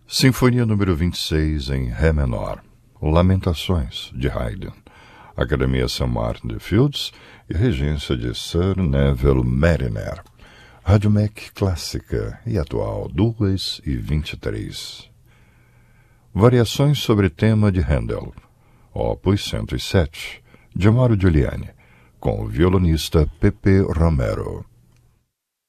Sinfonia número 26 em Ré menor. Lamentações, de Haydn. Academia St. Martin de Fields e regência de Sir Neville Mariner. Rádio MEC clássica e atual 2h23. Variações sobre tema de Handel. Opus 107, de Amaro Giuliani, com o violonista Pepe Romero.